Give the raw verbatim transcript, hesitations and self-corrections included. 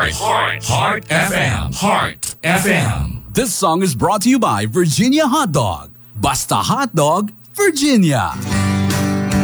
Heart. Heart. Heart F M. Heart F M. This song is brought to you by Virginia Hot Dog. Basta Hot Dog, Virginia.